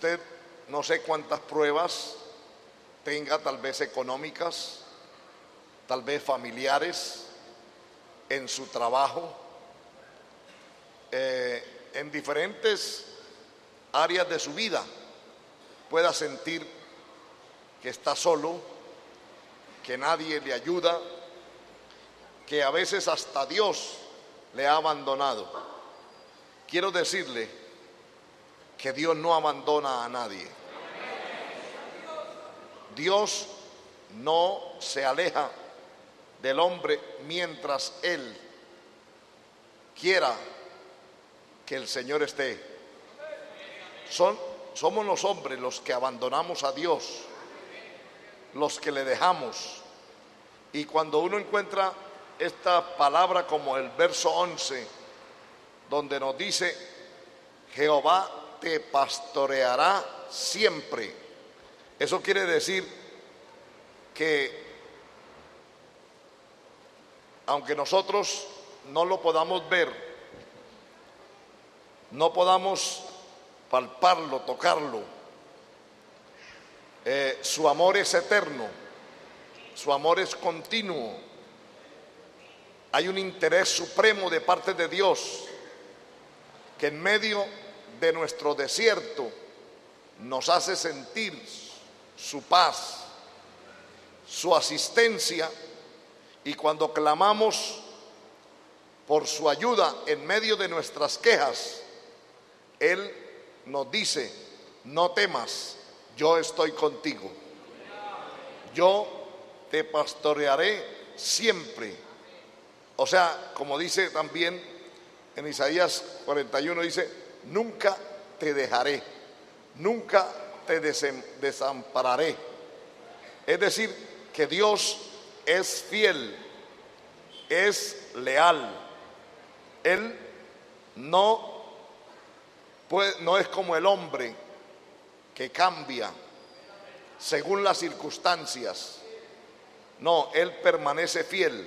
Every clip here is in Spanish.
Usted no sé cuántas pruebas tenga, tal vez económicas, tal vez familiares, en su trabajo, en diferentes áreas de su vida, pueda sentir que está solo, que nadie le ayuda, que a veces hasta Dios le ha abandonado. Quiero decirle que Dios no abandona a nadie. Dios no se aleja del hombre mientras Él quiera que el Señor esté. Somos los hombres los que abandonamos a Dios, los que le dejamos. Y cuando uno encuentra esta palabra como el verso 11, donde nos dice: Jehová te pastoreará siempre. Eso quiere decir que aunque nosotros no lo podamos ver, no podamos palparlo, tocarlo, su amor es eterno, su amor es continuo. Hay un interés supremo de parte de Dios que en medio de nuestro desierto nos hace sentir su paz, su asistencia, y cuando clamamos por su ayuda en medio de nuestras quejas, Él nos dice: no temas, yo estoy contigo, yo te pastorearé siempre. O sea, como dice también en Isaías 41, dice: nunca te dejaré, nunca te desampararé. Es decir, que Dios es fiel, es leal. Él no es como el hombre que cambia según las circunstancias. No, Él permanece fiel.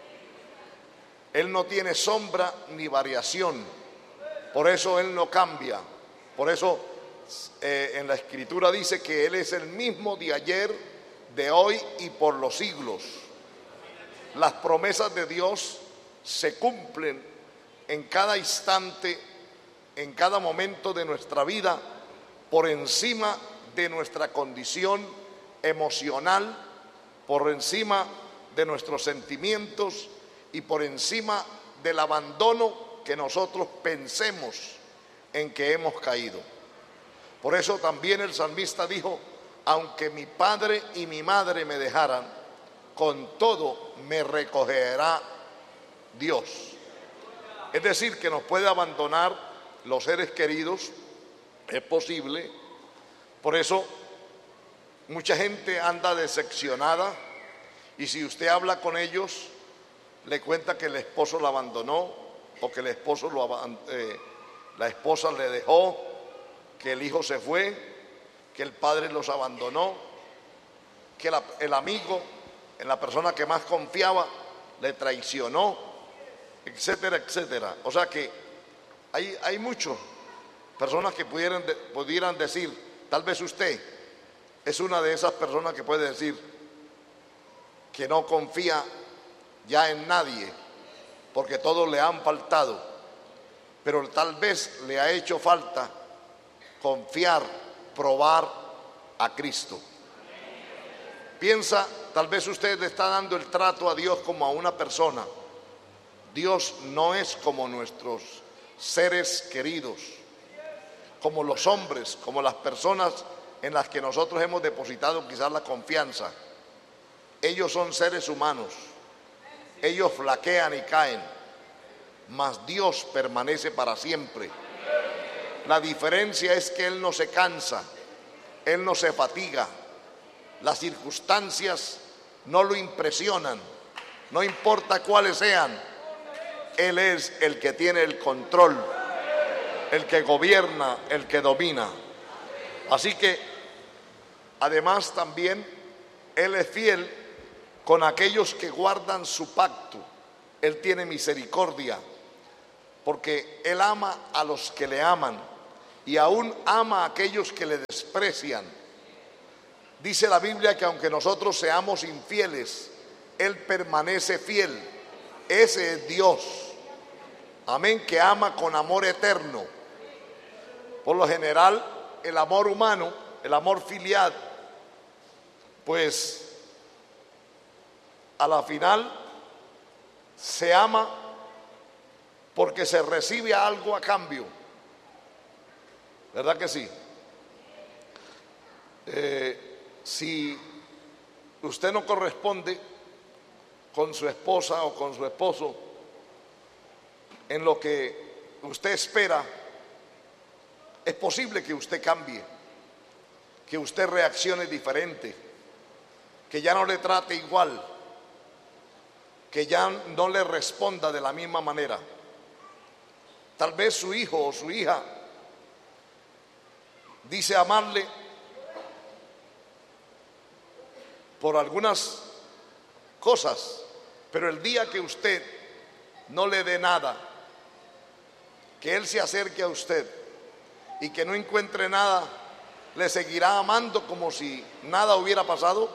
Él no tiene sombra ni variación. Por eso Él no cambia. Por eso en la Escritura dice que Él es el mismo de ayer, de hoy y por los siglos. Las promesas de Dios se cumplen en cada instante, en cada momento de nuestra vida, por encima de nuestra condición emocional, por encima de nuestros sentimientos y por encima del abandono que nosotros pensemos en que hemos caído. Por eso también el salmista dijo: aunque mi padre y mi madre me dejaran, con todo me recogerá Dios. Es decir, que nos puede abandonar los seres queridos, es posible. Por eso mucha gente anda decepcionada, y si usted habla con ellos, le cuenta que el esposo la abandonó, o que el esposo la esposa le dejó, que el hijo se fue, que el padre los abandonó, que el amigo, en la persona que más confiaba, le traicionó, etcétera, etcétera. O sea que hay muchas personas que pudieran decir, tal vez usted es una de esas personas que puede decir que no confía ya en nadie, porque todos le han faltado, pero tal vez le ha hecho falta confiar, probar a Cristo. Piensa, tal vez usted le está dando el trato a Dios como a una persona. Dios no es como nuestros seres queridos, como los hombres, como las personas en las que nosotros hemos depositado quizás la confianza. Ellos son seres humanos, ellos flaquean y caen, mas Dios permanece para siempre. La diferencia es que Él no se cansa, Él no se fatiga, las circunstancias no lo impresionan, no importa cuáles sean, Él es el que tiene el control, el que gobierna, el que domina. Así que, además también, Él es fiel con aquellos que guardan su pacto. Él tiene misericordia, porque Él ama a los que le aman y aún ama a aquellos que le desprecian. Dice la Biblia que aunque nosotros seamos infieles, Él permanece fiel. Ese es Dios. Amén, que ama con amor eterno. Por lo general, el amor humano, el amor filial, pues a la final se ama porque se recibe algo a cambio. ¿Verdad que sí? Si usted no corresponde con su esposa o con su esposo en lo que usted espera, es posible que usted cambie, que usted reaccione diferente, que ya no le trate igual, que ya no le responda de la misma manera. Tal vez su hijo o su hija dice amarle por algunas cosas, pero el día que usted no le dé nada, que él se acerque a usted y que no encuentre nada, ¿le seguirá amando como si nada hubiera pasado?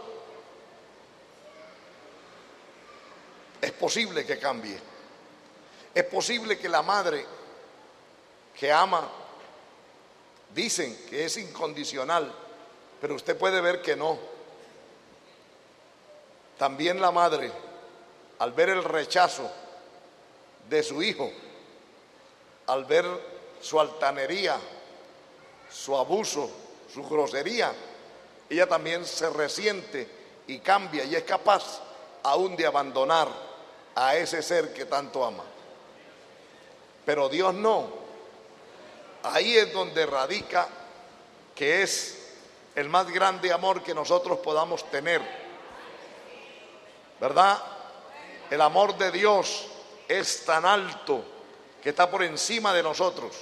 Es posible que cambie. Es posible que la madre que ama, dicen que es incondicional, pero usted puede ver que no. También la madre, al ver el rechazo de su hijo, al ver su altanería, su abuso, su grosería, ella también se resiente y cambia y es capaz aún de abandonar a ese ser que tanto ama. Pero Dios no. Ahí es donde radica que es el más grande amor que nosotros podamos tener, ¿verdad? El amor de Dios es tan alto que está por encima de nosotros,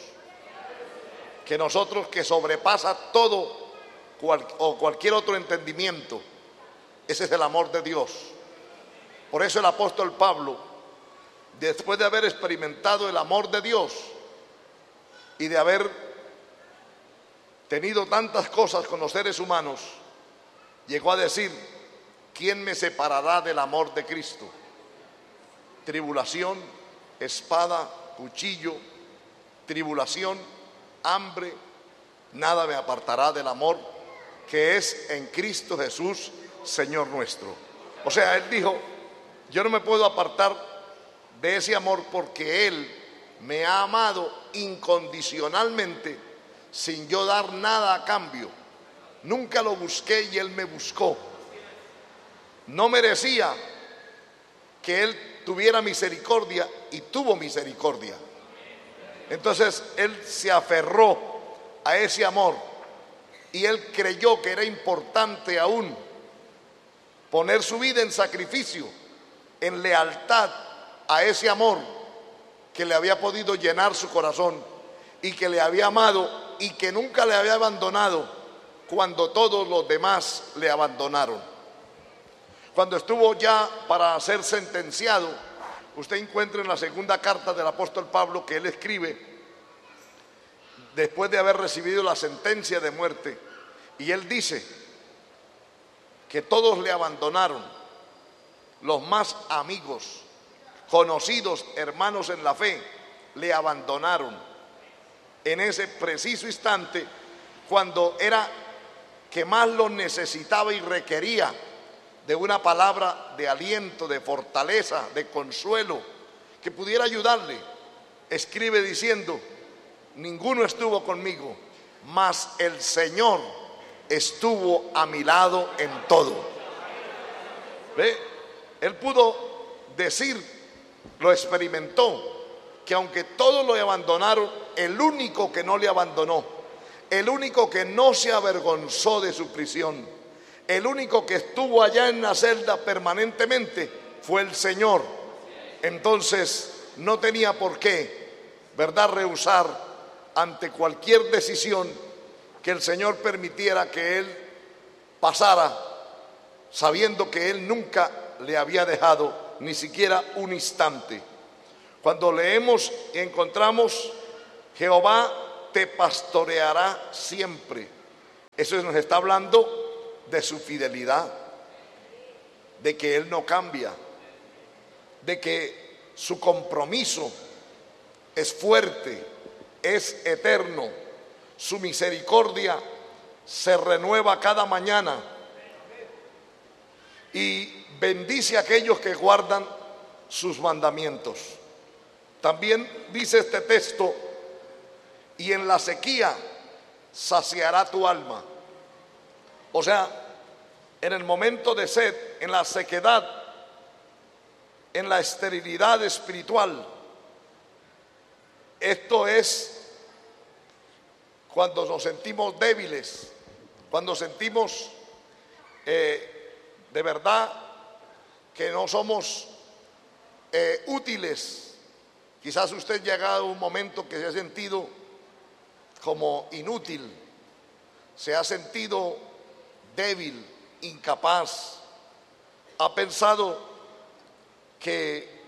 que sobrepasa todo o cualquier otro entendimiento. Ese es el amor de Dios. Por eso el apóstol Pablo, después de haber experimentado el amor de Dios y de haber tenido tantas cosas con los seres humanos, llegó a decir: ¿quién me separará del amor de Cristo? Tribulación, espada, cuchillo, tribulación, hambre, nada me apartará del amor que es en Cristo Jesús, Señor nuestro. O sea, él dijo: yo no me puedo apartar de ese amor porque Él me ha amado incondicionalmente, sin yo dar nada a cambio. Nunca lo busqué y Él me buscó. No merecía que Él tuviera misericordia y tuvo misericordia. Entonces Él se aferró a ese amor y Él creyó que era importante aún poner su vida en sacrificio, en lealtad a ese amor que le había podido llenar su corazón y que le había amado y que nunca le había abandonado cuando todos los demás le abandonaron. Cuando estuvo ya para ser sentenciado, usted encuentra en la segunda carta del apóstol Pablo que él escribe después de haber recibido la sentencia de muerte, y él dice que todos le abandonaron, los más amigos, conocidos, hermanos en la fe, le abandonaron en ese preciso instante cuando era que más lo necesitaba y requería de una palabra de aliento, de fortaleza, de consuelo, que pudiera ayudarle. Escribe diciendo: ninguno estuvo conmigo, mas el Señor estuvo a mi lado en todo. ¿Ve? Él pudo decir, lo experimentó, que aunque todos lo abandonaron, el único que no le abandonó, el único que no se avergonzó de su prisión, el único que estuvo allá en la celda permanentemente fue el Señor. Entonces no tenía por qué, ¿verdad?, rehusar ante cualquier decisión que el Señor permitiera que él pasara, sabiendo que él nunca le había dejado ni siquiera un instante. Cuando leemos y encontramos: Jehová te pastoreará siempre. Eso nos está hablando de su fidelidad, de que Él no cambia, de que su compromiso es fuerte, es eterno, su misericordia se renueva cada mañana y bendice a aquellos que guardan sus mandamientos. También dice este texto: y en la sequía saciará tu alma. O sea, en el momento de sed, en la sequedad, en la esterilidad espiritual, esto es cuando nos sentimos débiles, cuando sentimos de verdad que no somos útiles. Quizás usted ha llegado a un momento que se ha sentido como inútil, se ha sentido débil, incapaz, ha pensado que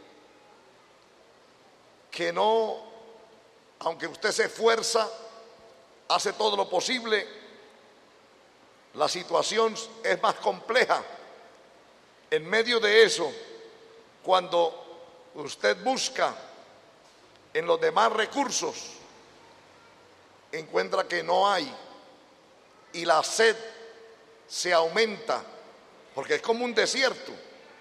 no, aunque usted se esfuerza, hace todo lo posible, la situación es más compleja. En medio de eso, cuando usted busca en los demás recursos, encuentra que no hay, y la sed se aumenta, porque es como un desierto.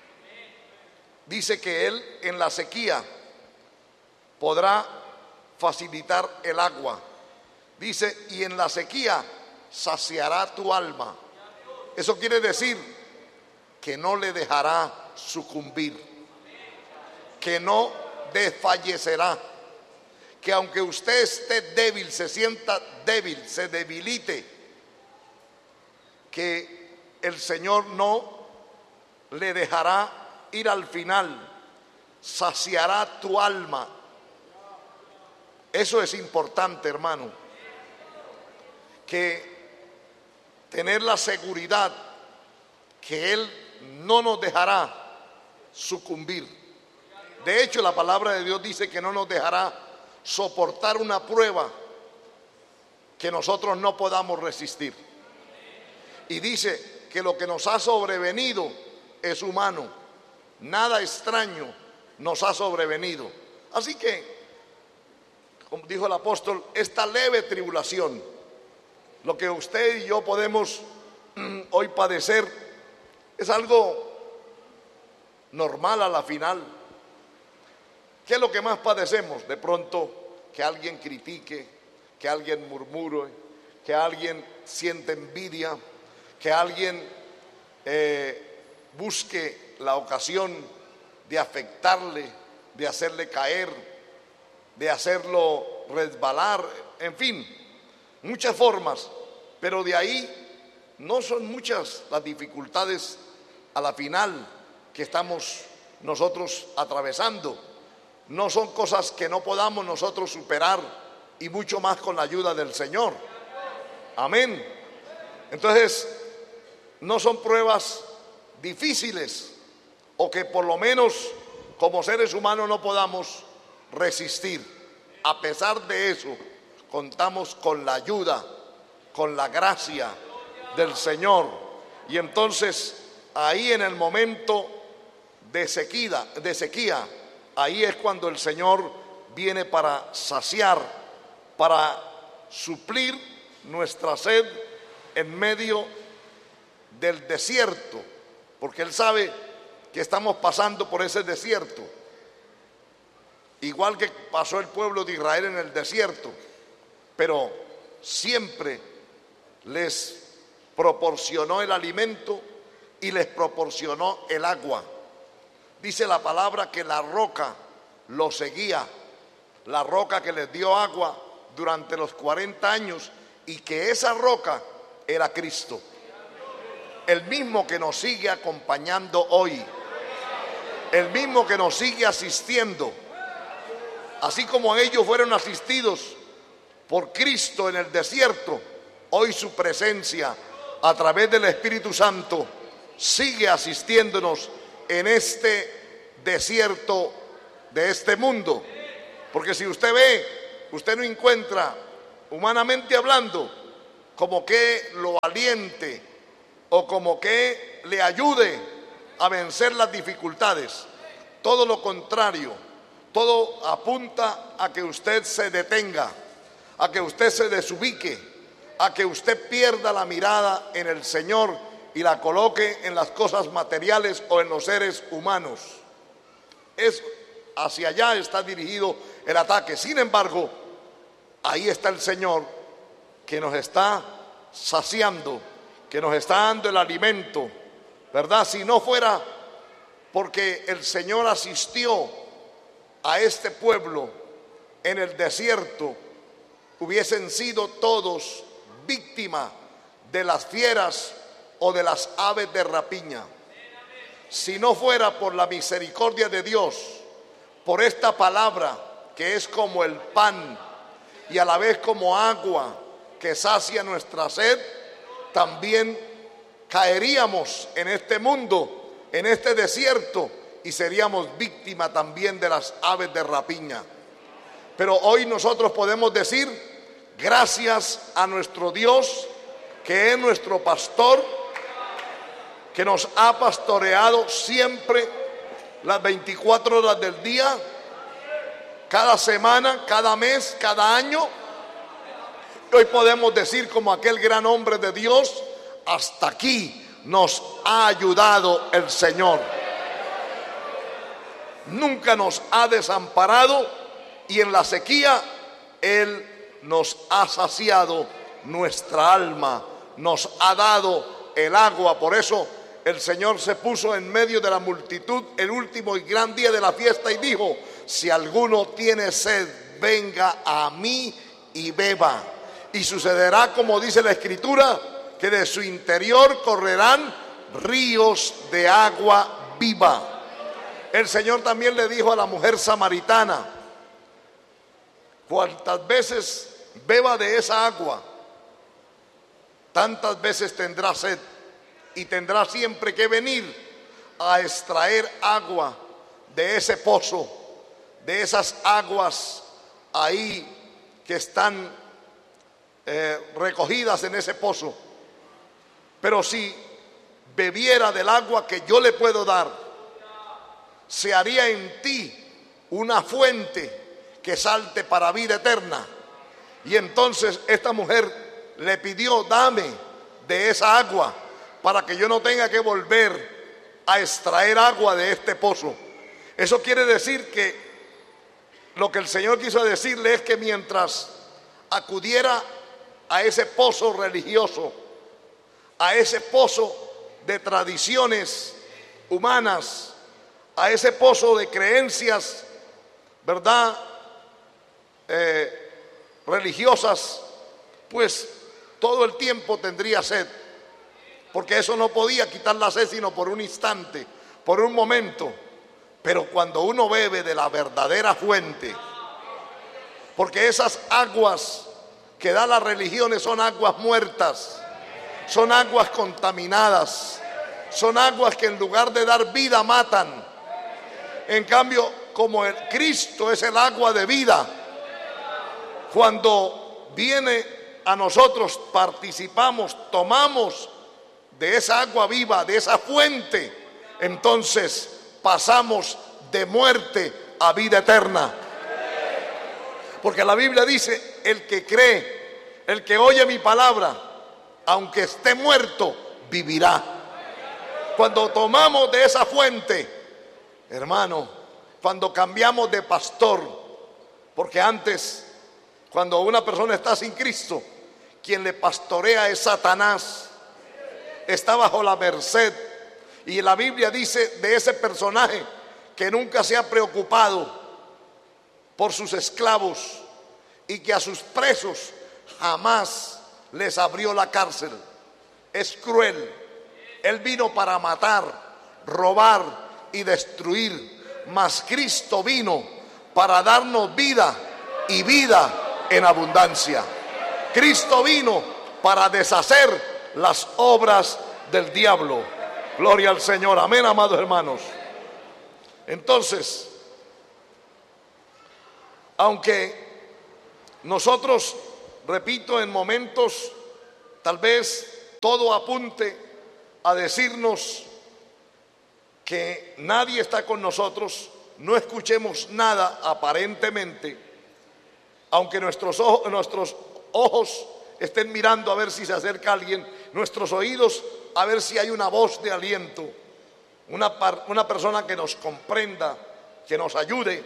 Dice que Él en la sequía podrá facilitar el agua. Dice, y en la sequía saciará tu alma. Eso quiere decir que no le dejará sucumbir, que no desfallecerá, que aunque usted esté débil, se sienta débil, se debilite, que el Señor no le dejará ir al final, saciará tu alma. Eso es importante, hermano, que tener la seguridad que Él no nos dejará sucumbir. De hecho, la palabra de Dios dice que no nos dejará soportar una prueba que nosotros no podamos resistir. Y dice que lo que nos ha sobrevenido es humano, nada extraño nos ha sobrevenido. Así que, como dijo el apóstol, esta leve tribulación, lo que usted y yo podemos hoy padecer, es algo normal a la final. ¿Qué es lo que más padecemos? De pronto que alguien critique, que alguien murmure, que alguien siente envidia, que alguien busque la ocasión de afectarle, de hacerle caer, de hacerlo resbalar, en fin, muchas formas. Pero de ahí no son muchas las dificultades a la final que estamos nosotros atravesando. No son cosas que no podamos nosotros superar, y mucho más con la ayuda del Señor. Amén. Entonces, no son pruebas difíciles o que por lo menos como seres humanos no podamos resistir. A pesar de eso, contamos con la ayuda, con la gracia del Señor. Y entonces, ahí en el momento de sequía, ahí es cuando el Señor viene para saciar, para suplir nuestra sed en medio del desierto, porque Él sabe que estamos pasando por ese desierto, igual que pasó el pueblo de Israel en el desierto, pero siempre les proporcionó el alimento y les proporcionó el agua. Dice la palabra que la roca los seguía, la roca que les dio agua durante los 40 años, y que esa roca era Cristo, el mismo que nos sigue acompañando hoy, el mismo que nos sigue asistiendo. Así como ellos fueron asistidos por Cristo en el desierto, hoy su presencia a través del Espíritu Santo sigue asistiéndonos en este desierto de este mundo. Porque si usted ve, usted no encuentra humanamente hablando, como que lo aliente o como que le ayude a vencer las dificultades. Todo lo contrario, todo apunta a que usted se detenga, a que usted se desubique, a que usted pierda la mirada en el Señor y la coloque en las cosas materiales o en los seres humanos. Es hacia allá está dirigido el ataque. Sin embargo, ahí está el Señor que nos está saciando, que nos está dando el alimento, ¿verdad? Si no fuera porque el Señor asistió a este pueblo en el desierto, hubiesen sido todos víctimas de las fieras o de las aves de rapiña. Si no fuera por la misericordia de Dios, por esta palabra que es como el pan y a la vez como agua que sacia nuestra sed, también caeríamos en este mundo, en este desierto, y seríamos víctimas también de las aves de rapiña. Pero hoy nosotros podemos decir, gracias a nuestro Dios, que es nuestro pastor, que nos ha pastoreado siempre las 24 horas del día, cada semana, cada mes, cada año. Hoy podemos decir como aquel gran hombre de Dios, hasta aquí nos ha ayudado el Señor. Nunca nos ha desamparado y en la sequía Él nos ha saciado nuestra alma, nos ha dado el agua. Por eso el Señor se puso en medio de la multitud el último y gran día de la fiesta y dijo: si alguno tiene sed, venga a mí y beba. Y sucederá como dice la Escritura, que de su interior correrán ríos de agua viva. El Señor también le dijo a la mujer samaritana: cuantas veces beba de esa agua, tantas veces tendrá sed y tendrá siempre que venir a extraer agua de ese pozo, de esas aguas ahí que están recogidas en ese pozo. Pero si bebiera del agua que yo le puedo dar, se haría en ti una fuente que salte para vida eterna. Y entonces esta mujer le pidió: dame de esa agua para que yo no tenga que volver a extraer agua de este pozo. Eso quiere decir que lo que el Señor quiso decirle es que mientras acudiera a ese pozo religioso, a ese pozo de tradiciones humanas, a ese pozo de creencias, ¿verdad?, religiosas, pues todo el tiempo tendría sed, porque eso no podía quitar la sed sino por un instante, por un momento. Pero cuando uno bebe de la verdadera fuente, porque esas aguas que da las religiones son aguas muertas, son aguas contaminadas, son aguas que en lugar de dar vida matan. En cambio, como el Cristo es el agua de vida, cuando viene a nosotros, participamos, tomamos de esa agua viva, de esa fuente, entonces pasamos de muerte a vida eterna. Porque la Biblia dice: el que cree, el que oye mi palabra, aunque esté muerto, vivirá. Cuando tomamos de esa fuente, hermano, cuando cambiamos de pastor, porque antes, cuando una persona está sin Cristo, quien le pastorea es Satanás, está bajo la merced. Y la Biblia dice de ese personaje que nunca se ha preocupado por sus esclavos y que a sus presos jamás les abrió la cárcel. Es cruel. Él vino para matar, robar y destruir, mas Cristo vino para darnos vida y vida en abundancia. Cristo vino para deshacer las obras del diablo. Gloria al Señor. Amén, amados hermanos. Entonces, aunque nosotros repito, en momentos tal vez todo apunte a decirnos que nadie está con nosotros, no escuchemos nada aparentemente, aunque nuestros ojos estén mirando a ver si se acerca alguien, nuestros oídos a ver si hay una voz de aliento, una persona que nos comprenda, que nos ayude.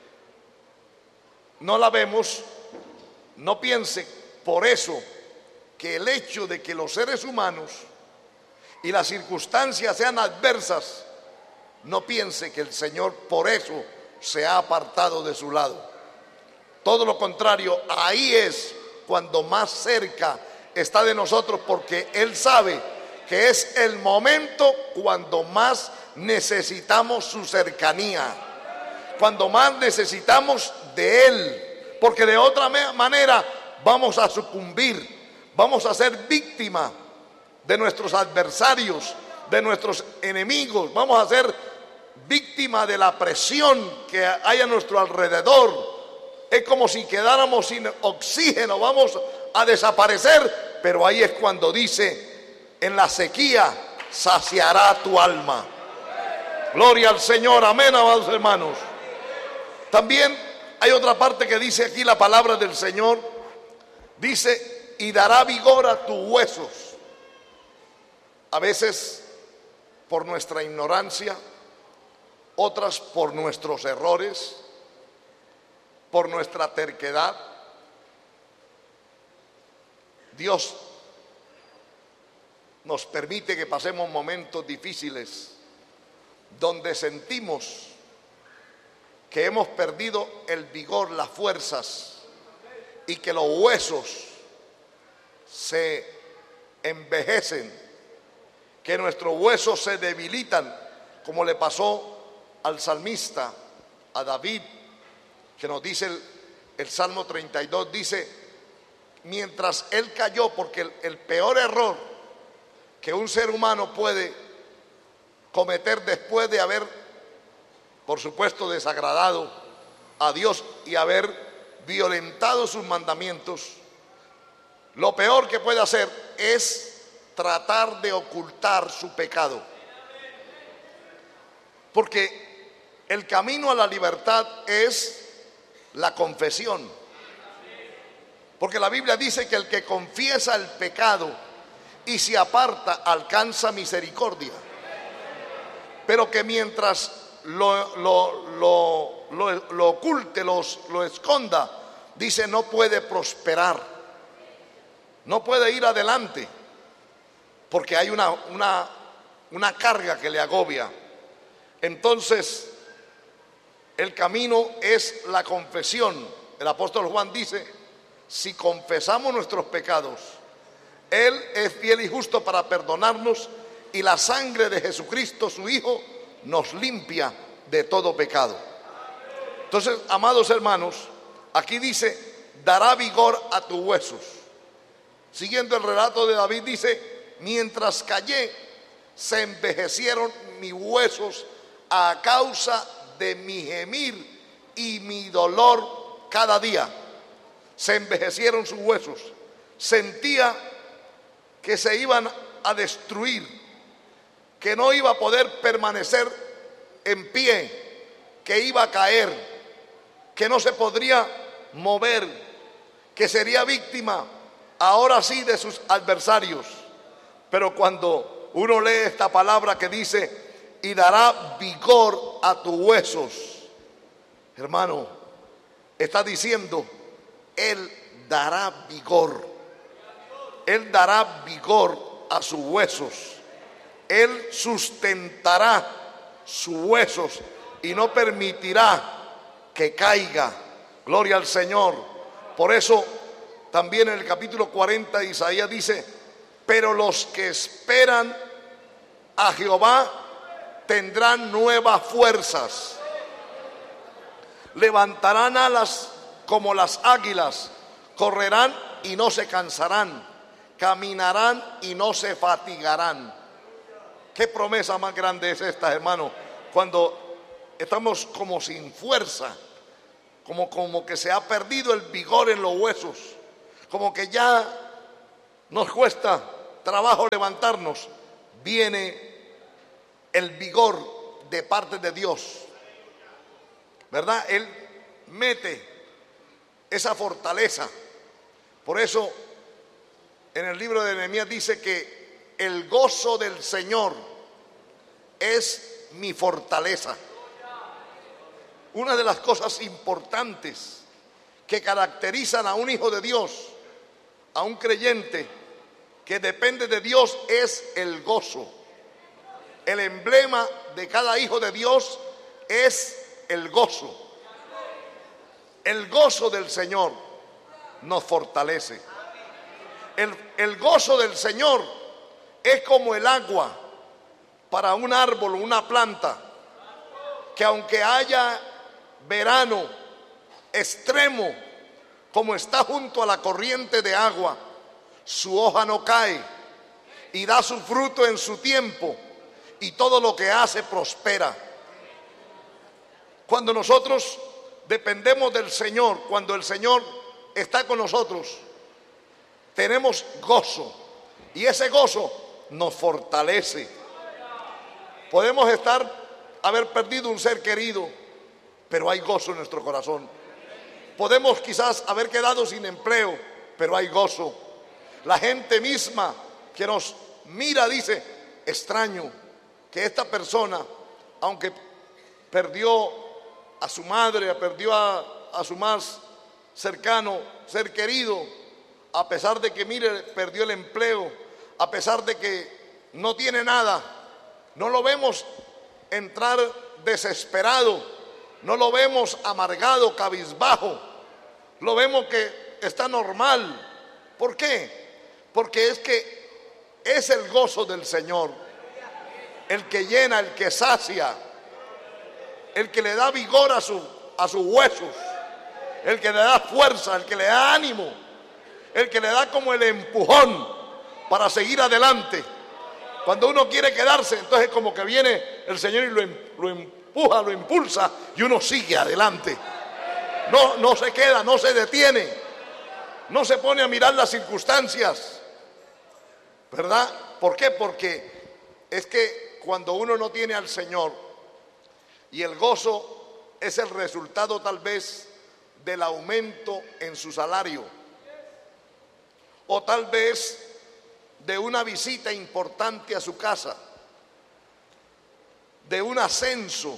No la vemos. No piense por eso que el hecho de que los seres humanos y las circunstancias sean adversas, no piense que el Señor por eso se ha apartado de su lado. Todo lo contrario, ahí es cuando más cerca está de nosotros, porque Él sabe que es el momento cuando más necesitamos su cercanía, cuando más necesitamos de Él, porque de otra manera vamos a sucumbir, vamos a ser víctima de nuestros adversarios, de nuestros enemigos, vamos a ser víctima de la presión que hay a nuestro alrededor. Es como si quedáramos sin oxígeno, vamos a desaparecer, pero ahí es cuando dice, en la sequía saciará tu alma. Gloria al Señor, amén, amados hermanos. También hay otra parte que dice aquí la palabra del Señor, dice, y dará vigor a tus huesos. A veces por nuestra ignorancia, otras por nuestros errores, por nuestra terquedad, Dios nos permite que pasemos momentos difíciles donde sentimos que hemos perdido el vigor, las fuerzas, y que los huesos se envejecen, que nuestros huesos se debilitan, como le pasó al salmista, a David, que nos dice el Salmo 32, dice, mientras él cayó, porque el peor error que un ser humano puede cometer después de haber, por supuesto, desagradado a Dios y haber violentado sus mandamientos, lo peor que puede hacer es tratar de ocultar su pecado. Porque el camino a la libertad es la confesión. Porque la Biblia dice que el que confiesa el pecado y se aparta alcanza misericordia. Pero que mientras lo oculte, lo esconda, dice, no puede prosperar, no puede ir adelante, porque hay una carga que le agobia. Entonces, el camino es la confesión. El apóstol Juan dice, si confesamos nuestros pecados, Él es fiel y justo para perdonarnos, y la sangre de Jesucristo, su Hijo, nos limpia de todo pecado. Entonces, amados hermanos, aquí dice, dará vigor a tus huesos. Siguiendo el relato de David, dice, mientras callé, se envejecieron mis huesos a causa de mi gemir y mi dolor cada día. Se envejecieron sus huesos. Sentía que se iban a destruir, que no iba a poder permanecer en pie, que iba a caer, que no se podría mover, que sería víctima ahora sí de sus adversarios. Pero cuando uno lee esta palabra que dice, y dará vigor a tus huesos, hermano, está diciendo, Él dará vigor. Él dará vigor a sus huesos. Él sustentará sus huesos y no permitirá que caiga. Gloria al Señor. Por eso también en el capítulo 40 de Isaías dice, pero los que esperan a Jehová tendrán nuevas fuerzas, levantarán alas como las águilas, correrán y no se cansarán, caminarán y no se fatigarán. ¿Qué promesa más grande es esta, hermano? Cuando estamos como sin fuerza, como que se ha perdido el vigor en los huesos, como que ya nos cuesta trabajo levantarnos, viene el vigor de parte de Dios, ¿verdad? Él mete esa fortaleza. Por eso en el libro de Nehemías dice que el gozo del Señor es mi fortaleza. Una de las cosas importantes que caracterizan a un hijo de Dios, a un creyente que depende de Dios, es el gozo. El emblema de cada hijo de Dios es el gozo. El gozo del Señor nos fortalece. El gozo del Señor es como el agua para un árbol o una planta, que aunque haya verano extremo, como está junto a la corriente de agua, su hoja no cae y da su fruto en su tiempo, y todo lo que hace prospera. Cuando nosotros dependemos del Señor, cuando el Señor está con nosotros, tenemos gozo, y ese gozo nos fortalece. Podemos haber perdido un ser querido, pero hay gozo en nuestro corazón. Podemos quizás haber quedado sin empleo, pero hay gozo. La gente misma que nos mira dice: extraño que esta persona, aunque perdió a su madre, perdió a su más cercano ser querido, a pesar de que, mire, perdió el empleo, a pesar de que no tiene nada, no lo vemos entrar desesperado, no lo vemos amargado, cabizbajo, lo vemos que está normal. ¿Por qué? Porque es que es el gozo del Señor el que llena, el que sacia, el que le da vigor a sus huesos, el que le da fuerza, el que le da ánimo, el que le da como el empujón para seguir adelante. Cuando uno quiere quedarse, entonces como que viene el Señor y lo empuja, lo impulsa, y uno sigue adelante. No se queda, no se detiene, no se pone a mirar las circunstancias, ¿verdad? ¿Por qué? Porque es que cuando uno no tiene al Señor, y el gozo es el resultado tal vez del aumento en su salario, o tal vez de una visita importante a su casa, de un ascenso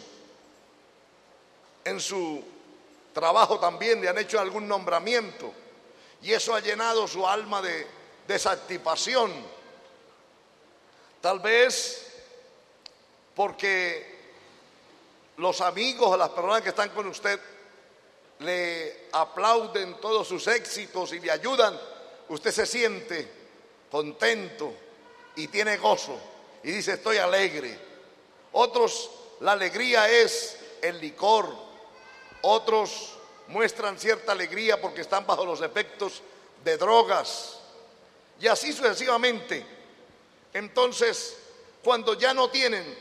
en su trabajo, también le han hecho algún nombramiento, y eso ha llenado su alma de satisfacción. Tal vez porque los amigos o las personas que están con usted le aplauden todos sus éxitos y le ayudan, usted se siente contento y tiene gozo y dice: estoy alegre. Otros, la alegría es el licor. Otros muestran cierta alegría porque están bajo los efectos de drogas, y así sucesivamente. Entonces, cuando ya no tienen,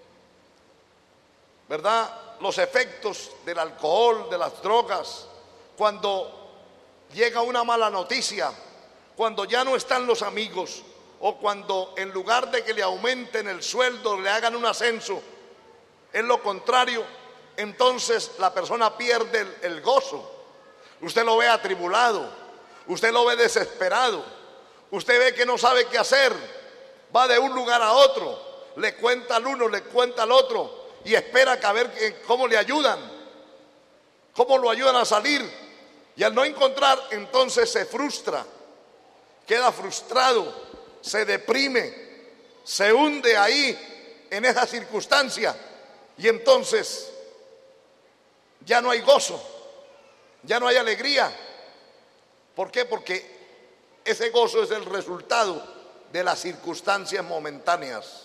¿verdad?, los efectos del alcohol, de las drogas, cuando llega una mala noticia, cuando ya no están los amigos, o cuando en lugar de que le aumenten el sueldo, le hagan un ascenso, es lo contrario, entonces la persona pierde el gozo. Usted lo ve atribulado, usted lo ve desesperado, usted ve que no sabe qué hacer, va de un lugar a otro, le cuenta al uno, le cuenta al otro, y espera que a ver cómo le ayudan, cómo lo ayudan a salir, y al no encontrar, entonces se frustra, queda frustrado, se deprime, se hunde ahí en esa circunstancia, y entonces ya no hay gozo, ya no hay alegría. ¿Por qué? Porque ese gozo es el resultado de las circunstancias momentáneas.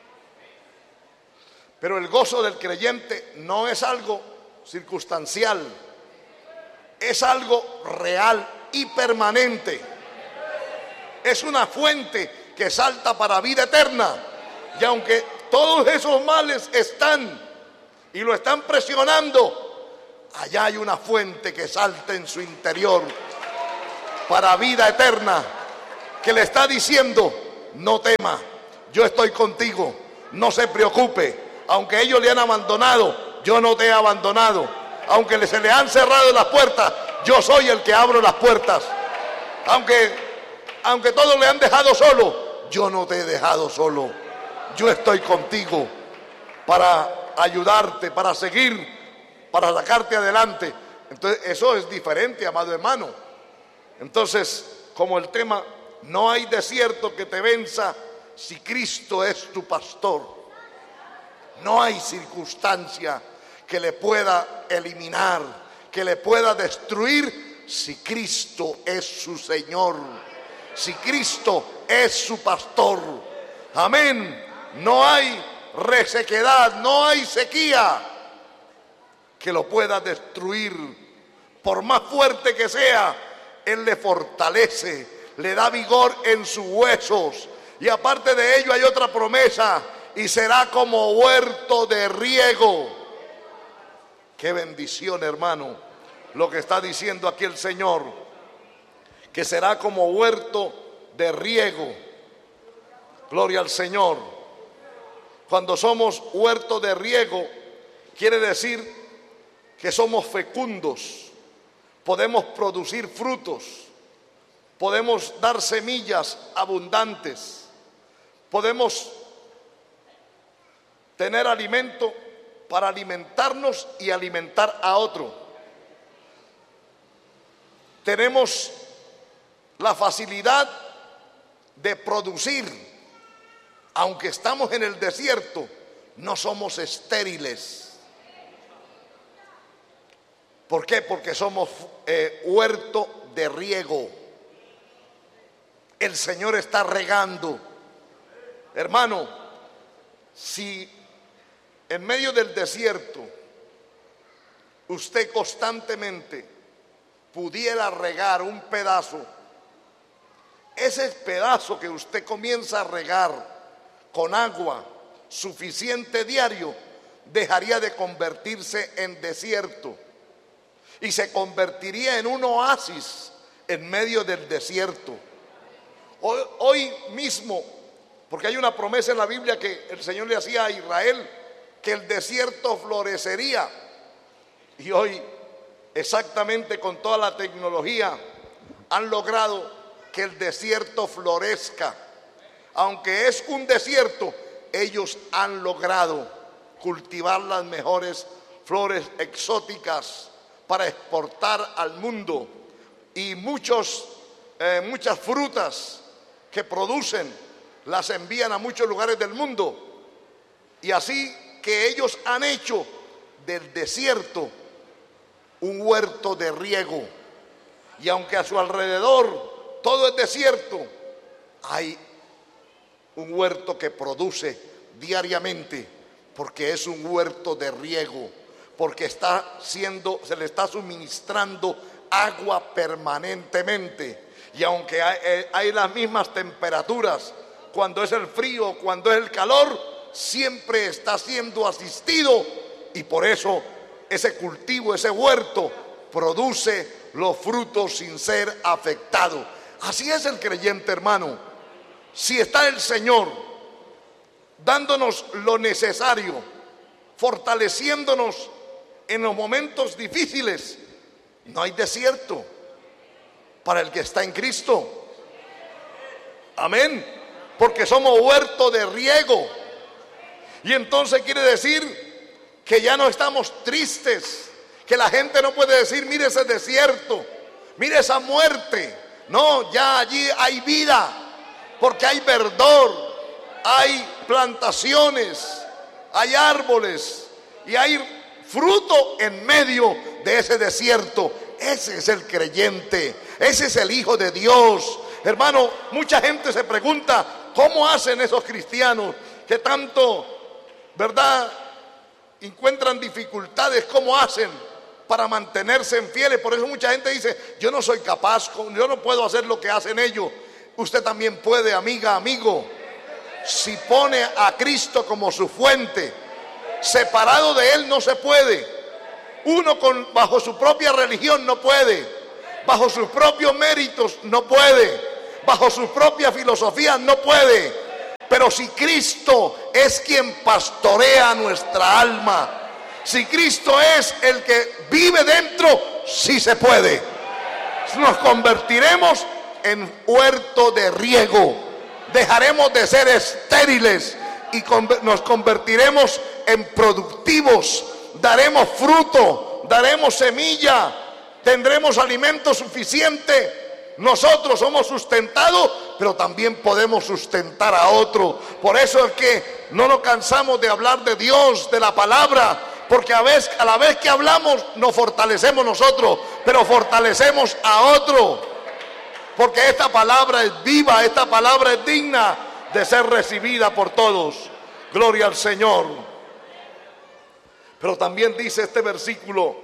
Pero el gozo del creyente no es algo circunstancial, es algo real y permanente. Es una fuente que salta para vida eterna. Y aunque todos esos males están y lo están presionando, allá hay una fuente que salta en su interior para vida eterna, que le está diciendo: no tema, yo estoy contigo, no se preocupe, aunque ellos le han abandonado, yo no te he abandonado, aunque se le han cerrado las puertas, yo soy el que abro las puertas, aunque todos le han dejado solo, yo no te he dejado solo, yo estoy contigo para ayudarte, para seguir, para sacarte adelante. Entonces eso es diferente, amado hermano. Entonces, como el tema, no hay desierto que te venza si Cristo es tu pastor. No hay circunstancia que le pueda eliminar, que le pueda destruir, si Cristo es su Señor, si Cristo es su pastor. Amén. No hay resequedad, no hay sequía que lo pueda destruir. Por más fuerte que sea, Él le fortalece, le da vigor en sus huesos. Y aparte de ello hay otra promesa: y será como huerto de riego. Qué bendición, hermano, lo que está diciendo aquí el Señor, que será como huerto de riego. Gloria al Señor. Cuando somos huerto de riego, quiere decir que somos fecundos, podemos producir frutos, podemos dar semillas abundantes, podemos tener alimento para alimentarnos y alimentar a otro. Tenemos la facilidad de producir. Aunque estamos en el desierto, no somos estériles. ¿Por qué? Porque somos huerto de riego. El Señor está regando. Hermano, si en medio del desierto usted constantemente pudiera regar un pedazo, ese pedazo que usted comienza a regar con agua suficiente diario, dejaría de convertirse en desierto y se convertiría en un oasis en medio del desierto. Hoy mismo, porque hay una promesa en la Biblia que el Señor le hacía a Israel, que el desierto florecería. Y hoy, exactamente con toda la tecnología, han logrado que el desierto florezca. Aunque es un desierto, ellos han logrado cultivar las mejores flores exóticas para exportar al mundo, y muchas frutas que producen las envían a muchos lugares del mundo. Y así que ellos han hecho del desierto un huerto de riego. Y aunque a su alrededor todo es desierto, hay un huerto que produce diariamente, porque es un huerto de riego, porque se le está suministrando agua permanentemente. Y aunque hay las mismas temperaturas, cuando es el frío, cuando es el calor, siempre está siendo asistido, y por eso ese cultivo, ese huerto, produce los frutos sin ser afectado. Así es el creyente, hermano. Si está el Señor dándonos lo necesario, fortaleciéndonos en los momentos difíciles, no hay desierto para el que está en Cristo. Amén. Porque somos huerto de riego. Y entonces quiere decir que ya no estamos tristes, que la gente no puede decir: mire ese desierto, mire esa muerte. No, ya allí hay vida, porque hay verdor, hay plantaciones, hay árboles y hay fruto en medio de ese desierto. Ese es el creyente, ese es el Hijo de Dios. Hermano, mucha gente se pregunta: ¿cómo hacen esos cristianos que tanto, verdad, encuentran dificultades? ¿Cómo hacen para mantenerse fieles? Por eso mucha gente dice: yo no soy capaz, yo no puedo hacer lo que hacen ellos. Usted también puede, amiga, amigo, si pone a Cristo como su fuente. Separado de Él no se puede. Uno bajo su propia religión no puede. bajo sus propios méritos no puede, bajo su propia filosofía no puede. Pero si Cristo es quien pastorea nuestra alma, si Cristo es el que vive dentro, sí se puede. Nos convertiremos en huerto de riego, dejaremos de ser estériles y nos convertiremos en productivos, daremos fruto, daremos semilla, tendremos alimento suficiente. Nosotros somos sustentados, pero también podemos sustentar a otro. Por eso es que no nos cansamos de hablar de Dios, de la palabra, porque a la vez que hablamos nos fortalecemos nosotros, pero fortalecemos a otro, porque esta palabra es viva, esta palabra es digna de ser recibida por todos. Gloria al Señor. Pero también dice este versículo,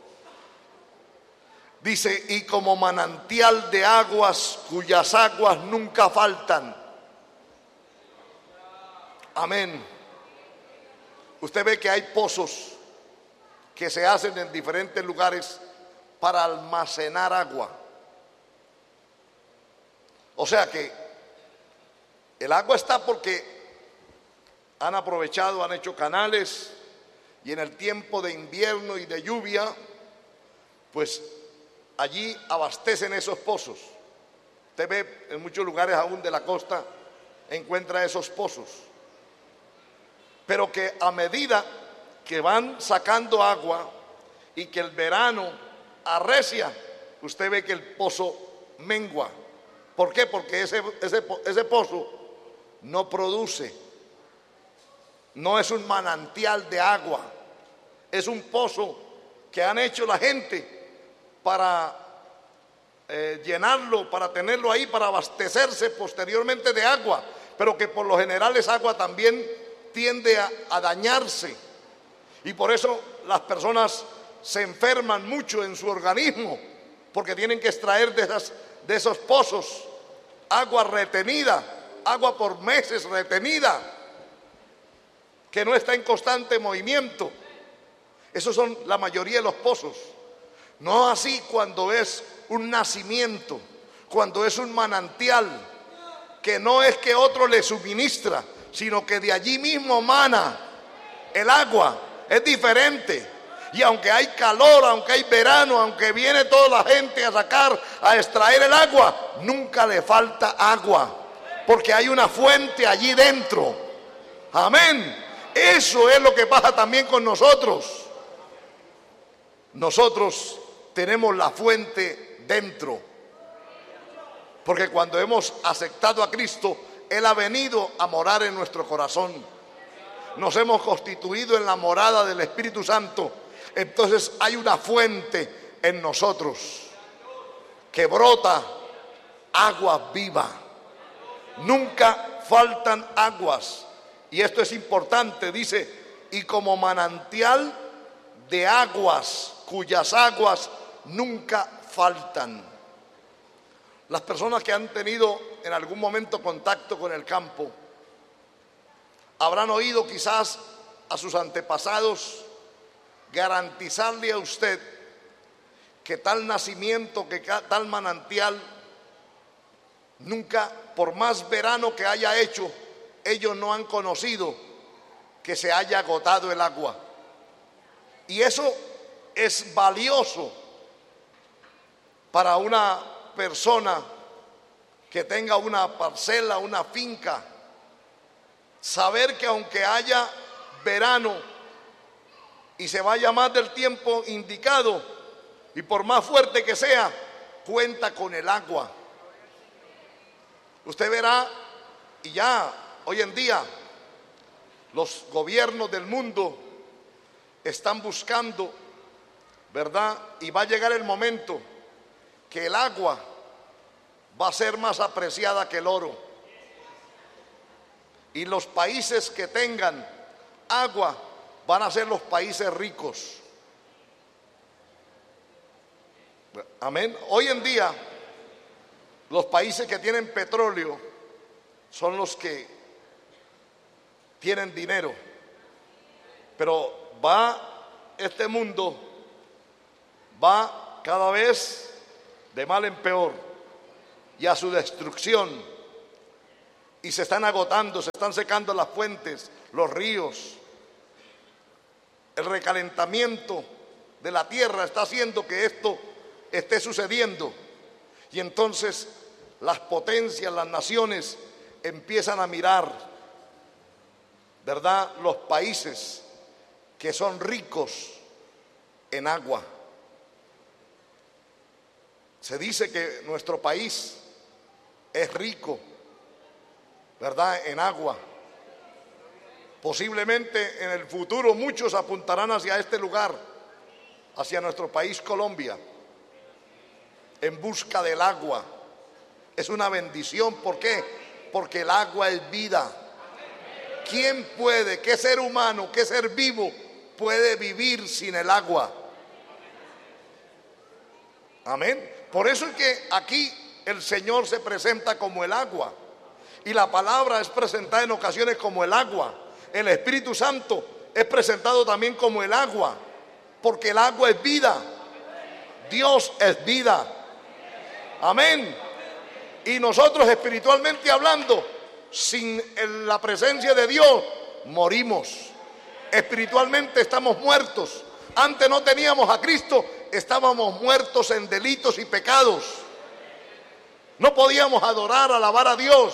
dice: y como manantial de aguas cuyas aguas nunca faltan. Amén. Usted ve que hay pozos que se hacen en diferentes lugares para almacenar agua. O sea que el agua está porque han aprovechado, han hecho canales, y en el tiempo de invierno y de lluvia, pues allí abastecen esos pozos. Usted ve en muchos lugares aún de la costa, encuentra esos pozos. Pero que a medida que van sacando agua y que el verano arrecia, usted ve que el pozo mengua. ¿Por qué? Porque ese pozo no produce, no es un manantial de agua, es un pozo que han hecho la gente para llenarlo, para tenerlo ahí, para abastecerse posteriormente de agua, pero que por lo general esa agua también tiende a dañarse, y por eso las personas se enferman mucho en su organismo, porque tienen que extraer de esos pozos agua retenida, agua por meses retenida, que no está en constante movimiento. Esos son la mayoría de los pozos. No así cuando es un nacimiento, cuando es un manantial, que no es que otro le suministra, sino que de allí mismo mana el agua. Es diferente. Y aunque hay calor, aunque hay verano, aunque viene toda la gente a extraer el agua, nunca le falta agua, porque hay una fuente allí dentro. Amén. Eso es lo que pasa también con nosotros. Nosotros tenemos la fuente dentro, porque cuando hemos aceptado a Cristo, Él ha venido a morar en nuestro corazón. Nos hemos constituido en la morada del Espíritu Santo. Entonces hay una fuente en nosotros que brota agua viva. Nunca faltan aguas. Y esto es importante, dice: y como manantial de aguas cuyas aguas nunca faltan. Las personas que han tenido en algún momento contacto con el campo habrán oído quizás a sus antepasados garantizarle a usted que tal nacimiento, que tal manantial, nunca, por más verano que haya hecho, ellos no han conocido que se haya agotado el agua. Y eso es valioso para una persona que tenga una parcela, una finca. Saber que aunque haya verano y se vaya más del tiempo indicado, y por más fuerte que sea, cuenta con el agua. Usted verá, y ya hoy en día los gobiernos del mundo están buscando, ¿verdad? Y va a llegar el momento que el agua va a ser más apreciada que el oro. Y los países que tengan agua van a ser los países ricos. Amén. Hoy en día, los países que tienen petróleo son los que tienen dinero. Pero este mundo va cada vez de mal en peor y a su destrucción. Y se están agotando, se están secando las fuentes, los ríos. El recalentamiento de la tierra está haciendo que esto esté sucediendo. Y entonces las potencias, las naciones empiezan a mirar, ¿verdad?, los países que son ricos en agua. Se dice que nuestro país es rico, ¿verdad?, en agua. Posiblemente en el futuro muchos apuntarán hacia este lugar, hacia nuestro país Colombia, en busca del agua. Es una bendición. ¿Por qué? Porque el agua es vida. ¿Quién puede, qué ser humano, qué ser vivo puede vivir sin el agua? Amén. Por eso es que aquí el Señor se presenta como el agua. Y la palabra es presentada en ocasiones como el agua. El Espíritu Santo es presentado también como el agua, porque el agua es vida. Dios es vida. Amén. Y nosotros, espiritualmente hablando, sin la presencia de Dios, morimos. Espiritualmente estamos muertos. Antes no teníamos a Cristo, estábamos muertos en delitos y pecados. No podíamos adorar, alabar a Dios.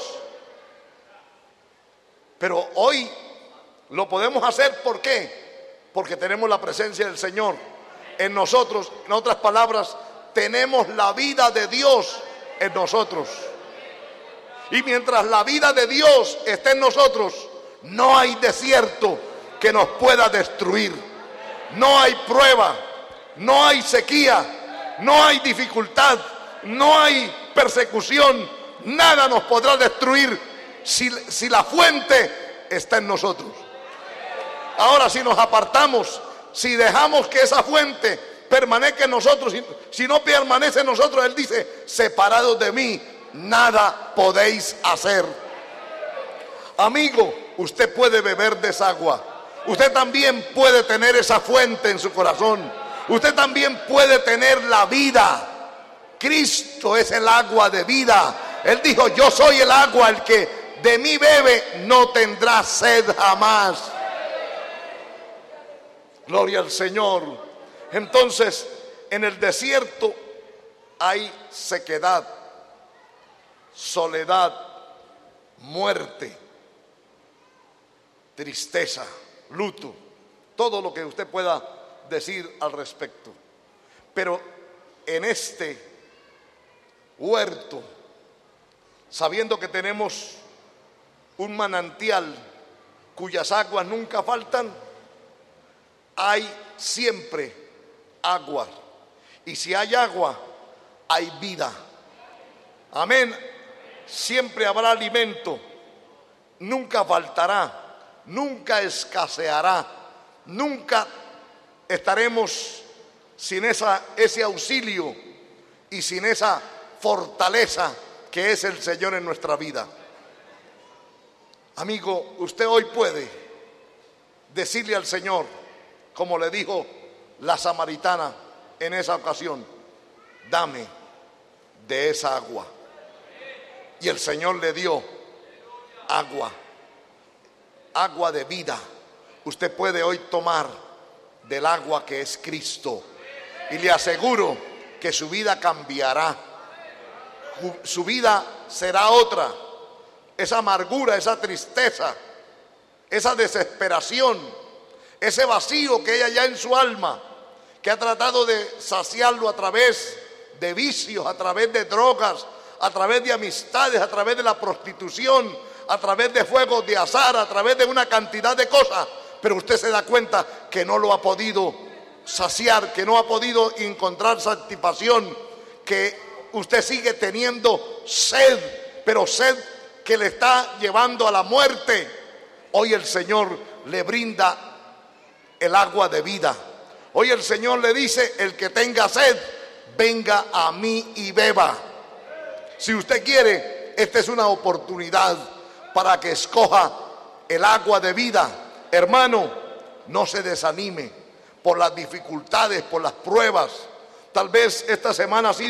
Pero hoy lo podemos hacer. ¿Por qué? Porque tenemos la presencia del Señor en nosotros. En otras palabras, tenemos la vida de Dios en nosotros. Y mientras la vida de Dios esté en nosotros, no hay desierto que nos pueda destruir. No hay prueba, no hay sequía, no hay dificultad, no hay persecución. Nada nos podrá destruir si la fuente está en nosotros. Ahora, si nos apartamos, si dejamos que esa fuente permanezca en nosotros, si no permanece en nosotros, Él dice: separados de mí, nada podéis hacer. Amigo, usted puede beber de esa agua. Usted también puede tener esa fuente en su corazón. Usted también puede tener la vida. Cristo es el agua de vida. Él dijo: yo soy el agua, el que de mí bebe no tendrá sed jamás. Gloria al Señor. Entonces, en el desierto hay sequedad, soledad, muerte, tristeza, luto, todo lo que usted pueda decir al respecto. Pero en este huerto, sabiendo que tenemos un manantial cuyas aguas nunca faltan, hay siempre agua. Y si hay agua, hay vida. Amén. Siempre habrá alimento. Nunca faltará. Nunca escaseará. Nunca estaremos sin ese auxilio y sin esa fortaleza que es el Señor en nuestra vida. Amigo, usted hoy puede decirle al Señor, como le dijo la samaritana en esa ocasión: dame de esa agua. Y el Señor le dio agua, agua de vida. Usted puede hoy tomar del agua que es Cristo, y le aseguro que su vida cambiará. Su vida será otra. Esa amargura, esa tristeza, esa desesperación, ese vacío que hay allá en su alma, que ha tratado de saciarlo a través de vicios, a través de drogas, a través de amistades, a través de la prostitución, a través de fuegos de azar, a través de una cantidad de cosas. Pero usted se da cuenta que no lo ha podido saciar, que no ha podido encontrar satisfacción, que usted sigue teniendo sed, pero sed que le está llevando a la muerte. Hoy el Señor le brinda el agua de vida. Hoy el Señor le dice: el que tenga sed, venga a mí y beba. Si usted quiere, esta es una oportunidad para que escoja el agua de vida. Hermano, no se desanime por las dificultades, por las pruebas. Tal vez esta semana ha sido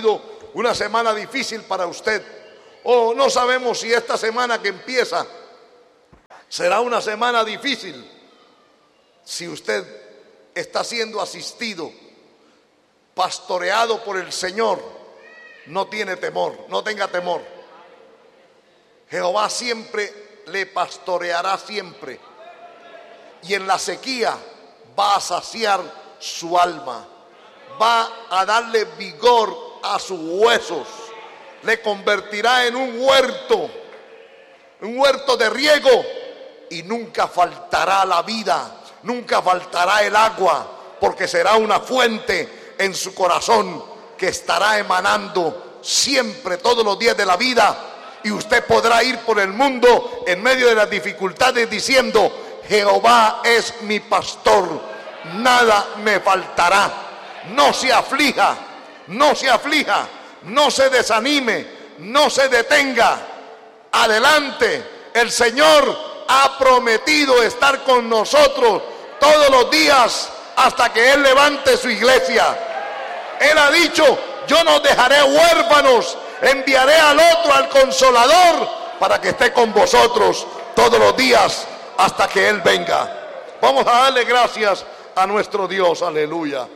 una semana difícil para usted. O no sabemos si esta semana que empieza será una semana difícil. Si usted está siendo asistido, pastoreado por el Señor, no tiene temor, no tenga temor. Jehová siempre le pastoreará siempre. Y en la sequía va a saciar su alma, va a darle vigor a sus huesos, le convertirá en un huerto de riego, y nunca faltará la vida, nunca faltará el agua, porque será una fuente en su corazón que estará emanando siempre, todos los días de la vida. Y usted podrá ir por el mundo en medio de las dificultades diciendo: Jehová es mi pastor, nada me faltará. No se aflija, no se aflija, no se desanime, no se detenga. Adelante, el Señor ha prometido estar con nosotros todos los días hasta que Él levante su iglesia. Él ha dicho: yo no dejaré huérfanos, enviaré al otro, al Consolador, para que esté con vosotros todos los días hasta que Él venga. Vamos a darle gracias a nuestro Dios, aleluya.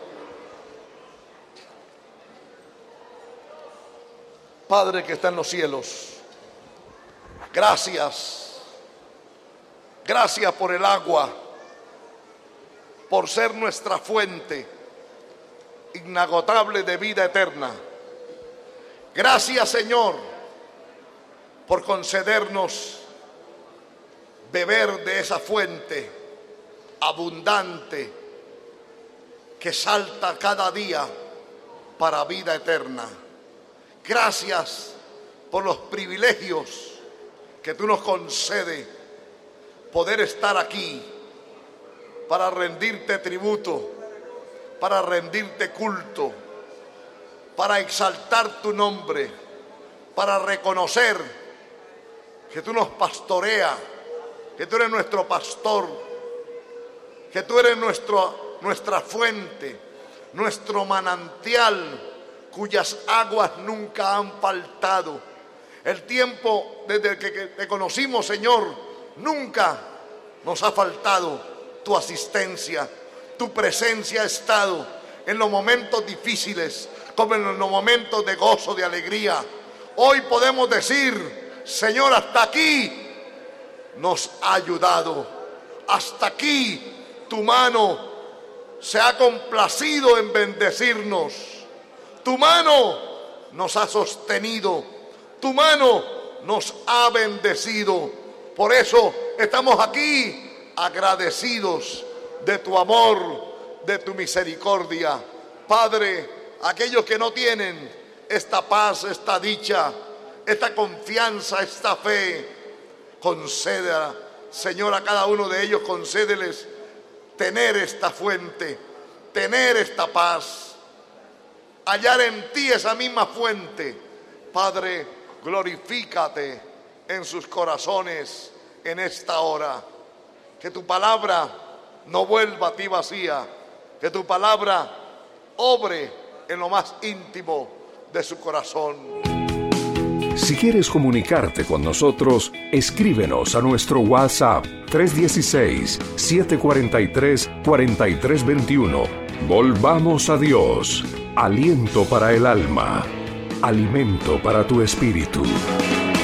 Padre que está en los cielos, gracias. Gracias por el agua, por ser nuestra fuente inagotable de vida eterna. Gracias, Señor, por concedernos beber de esa fuente abundante que salta cada día para vida eterna. Gracias por los privilegios que tú nos concedes, poder estar aquí para rendirte tributo, para rendirte culto, para exaltar tu nombre, para reconocer que tú nos pastoreas, que tú eres nuestro pastor, que tú eres nuestra fuente, nuestro manantial, cuyas aguas nunca han faltado. El tiempo desde que te conocimos, Señor, nunca nos ha faltado tu asistencia, tu presencia ha estado en los momentos difíciles como en los momentos de gozo, de alegría. Hoy podemos decir: Señor, hasta aquí nos ha ayudado, hasta aquí tu mano se ha complacido en bendecirnos, tu mano nos ha sostenido, tu mano nos ha bendecido. Por eso estamos aquí agradecidos de tu amor, de tu misericordia. Padre, aquellos que no tienen esta paz, esta dicha, esta confianza, esta fe, concédela, Señor, a cada uno de ellos, concédeles tener esta fuente, tener esta paz, hallar en ti esa misma fuente. Padre, glorifícate en sus corazones en esta hora. Que tu palabra no vuelva a ti vacía, que tu palabra obre en lo más íntimo de su corazón. Si quieres comunicarte con nosotros, escríbenos a nuestro WhatsApp 316-743-4321. Volvamos a Dios. Aliento para el alma, alimento para tu espíritu.